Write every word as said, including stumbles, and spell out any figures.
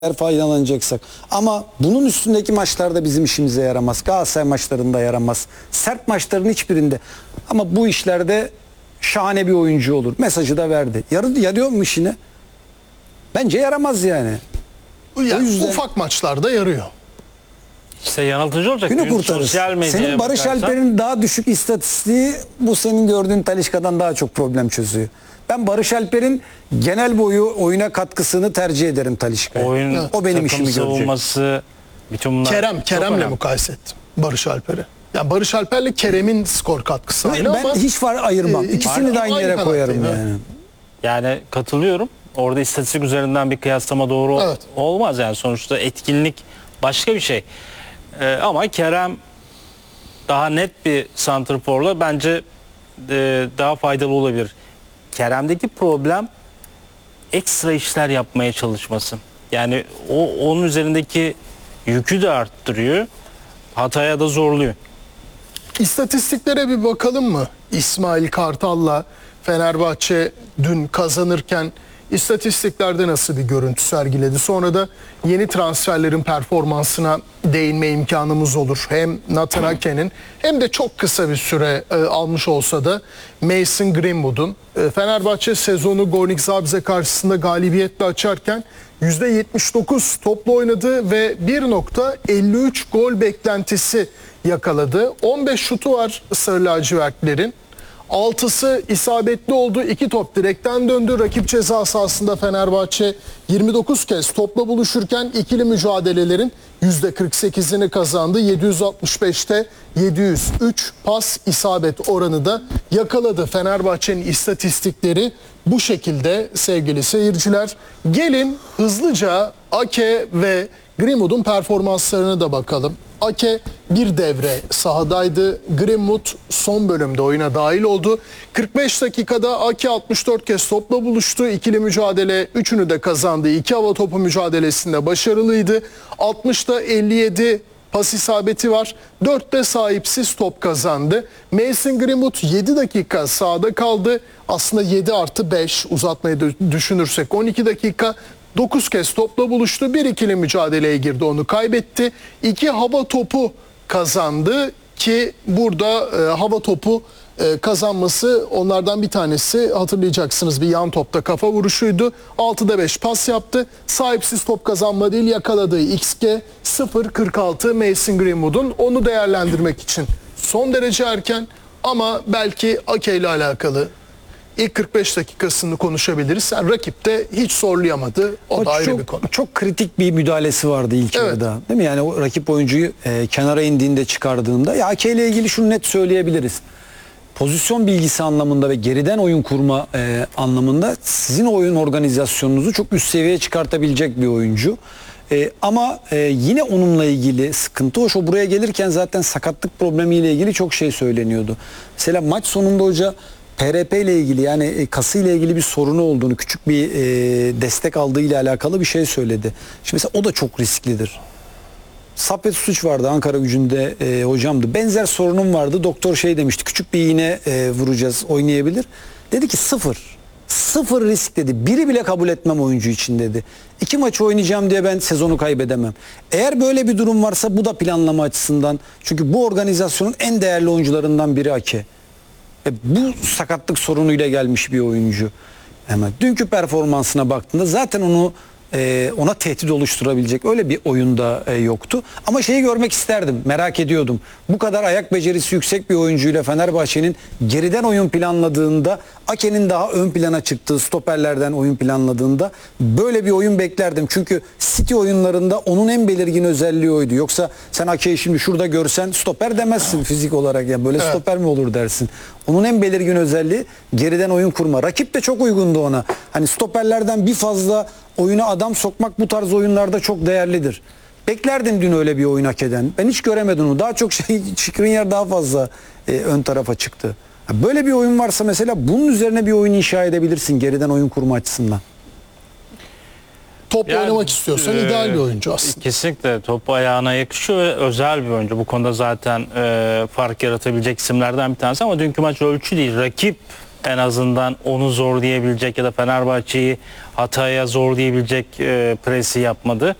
eğer faydalanacaksak. Ama bunun üstündeki maçlarda bizim işimize yaramaz. Galatasaray maçlarında yaramaz. Sert maçların hiçbirinde. Ama bu işlerde şahane bir oyuncu olur. Mesajı da verdi. Yarı, yarıyor mu işine? Bence yaramaz yani. Yani o yüzden ufak maçlarda yarıyor. İşte yanıltıcı olacak. günü kurtarır. Senin Barış bakarsan... Alper'in daha düşük istatistiği bu senin gördüğün Talisca'dan daha çok problem çözüyor. Ben Barış Alper'in genel boyu oyuna katkısını tercih ederim Talisca'ya. Oyun, evet. O benim işimi görecek. savunması, bütün bunlar Kerem, Kerem'le mukayese ettim Barış Alper'i. Yani Barış Alper'le Kerem'in skor katkısı aynı ben ama hiç var ayırmam. E, İkisini de aynı yere koyarım yani. Yani. yani katılıyorum. Orada istatistik üzerinden bir kıyaslama doğru evet. olmaz yani sonuçta etkinlik başka bir şey. Ee, ama Kerem daha net bir santrforla bence e, daha faydalı olabilir. Kerem'deki problem ekstra işler yapmaya çalışması. Yani o onun üzerindeki yükü de arttırıyor. Hataya da zorluyor. İstatistiklere bir bakalım mı? İsmail Kartal'la Fenerbahçe dün kazanırken istatistiklerde nasıl bir görüntü sergiledi? Sonra da yeni transferlerin performansına değinme imkanımız olur. Hem Nathan Ake'nin hem de çok kısa bir süre e, almış olsa da Mason Greenwood'un e, Fenerbahçe sezonu Gornik Zabrze karşısında galibiyetle açarken yüzde yetmiş dokuz topla oynadı ve bir nokta elli üç gol beklentisi yakaladı. on beş şutu var Sarı lacivertlerin. altısı isabetli oldu. iki top direkten döndü. Rakip ceza sahasında Fenerbahçe yirmi dokuz kez topla buluşurken ikili mücadelelerin yüzde kırk sekizini kazandı. yedi yüz altmış beşte yedi yüz üç pas isabet oranı da yakaladı. Fenerbahçe'nin istatistikleri bu şekilde sevgili seyirciler. Gelin hızlıca Ake ve Greenwood'un performanslarına da bakalım. Ake bir devre sahadaydı. Greenwood son bölümde oyuna dahil oldu. kırk beş dakikada Ake altmış dört kez topla buluştu. İkili mücadele üçünü de kazandı. İki hava topu mücadelesinde başarılıydı. altmışta elli yedi pas isabeti var. dörtte sahipsiz top kazandı. Mason Greenwood yedi dakika sahada kaldı. Aslında yedi artı beş uzatmayı düşünürsek on iki dakika. dokuz kez topla buluştu. Bir ikili mücadeleye girdi, onu kaybetti. iki hava topu kazandı ki burada e, hava topu e, kazanması onlardan bir tanesi hatırlayacaksınız bir yan topta kafa vuruşuydu. altıda beş pas yaptı. Sahipsiz top kazanma değil, yakaladığı X G sıfır virgül kırk altı Mason Greenwood'un, onu değerlendirmek için son derece erken ama belki Ake ile alakalı İlk kırk beş dakikasını konuşabiliriz. Yani rakip de hiç zorlayamadı. O, o da ayrı çok, bir konu. Çok kritik bir müdahalesi vardı ilk evet. yarıda. Değil mi? Yani o rakip oyuncuyu e, kenara indiğinde çıkardığında. Ya Ake ile ilgili şunu net söyleyebiliriz. Pozisyon bilgisi anlamında ve geriden oyun kurma e, anlamında sizin oyun organizasyonunuzu çok üst seviyeye çıkartabilecek bir oyuncu. E, ama e, yine onunla ilgili sıkıntı hoş. O buraya gelirken zaten sakatlık problemiyle ilgili çok şey söyleniyordu. Mesela maç sonunda hoca P R P ile ilgili, yani kası ile ilgili bir sorunu olduğunu, küçük bir e, destek aldığı ile alakalı bir şey söyledi. Şimdi mesela o da çok risklidir. Saffet Suç vardı Ankara Gücü'nde e, hocamdı. Benzer sorunum vardı. Doktor şey demişti, küçük bir iğne e, vuracağız, oynayabilir. Dedi ki sıfır. Sıfır risk dedi. Biri bile kabul etmem oyuncu için dedi. İki maçı oynayacağım diye ben sezonu kaybedemem. Eğer böyle bir durum varsa bu da planlama açısından. Çünkü bu organizasyonun en değerli oyuncularından biri Ake. E bu sakatlık sorunuyla gelmiş bir oyuncu. Hemen dünkü performansına baktığında zaten onu e, ona tehdit oluşturabilecek öyle bir oyunda e, yoktu. Ama şeyi görmek isterdim, merak ediyordum. Bu kadar ayak becerisi yüksek bir oyuncuyla Fenerbahçe'nin geriden oyun planladığında, Ake'nin daha ön plana çıktığı stoperlerden oyun planladığında böyle bir oyun beklerdim. Çünkü City oyunlarında onun en belirgin özelliği oydu. Yoksa sen Ake'yi şimdi şurada görsen stoper demezsin fizik olarak. Ya böyle evet. Stoper mi olur dersin. Onun en belirgin özelliği geriden oyun kurma. Rakip de çok uygundu ona. Hani stoperlerden bir fazla oyuna adam sokmak bu tarz oyunlarda çok değerlidir. Beklerdim dün öyle bir oyun Ake'den. Ben hiç göremedim onu. Daha çok şey, Skriniar daha fazla e, ön tarafa çıktı. Böyle bir oyun varsa mesela bunun üzerine bir oyun inşa edebilirsin geriden oyun kurma açısından. Topla yani, oynamak istiyorsan e, ideal bir oyuncu aslında. Kesinlikle topu ayağına yakışıyor ve özel bir oyuncu. Bu konuda zaten e, fark yaratabilecek isimlerden bir tanesi ama dünkü maç ölçü değil. Rakip en azından onu zorlayabilecek ya da Fenerbahçe'yi hataya zorlayabilecek e, presi yapmadı.